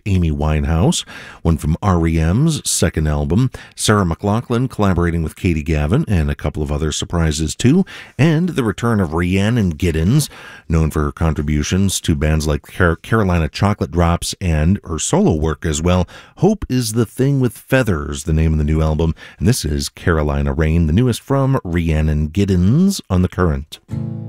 Amy Winehouse, one from REM's second album, Sarah McLachlan collaborating with Katie Gavin, and a couple of other surprises too, and the return of Rhiannon Giddens, known for her contributions to bands like Carolina Chocolate Drops and her solo work as well. Hope is the Thing with Feathers, the name of the new album, and this is Carolina Rain, the newest from Rhiannon Giddens on The Current.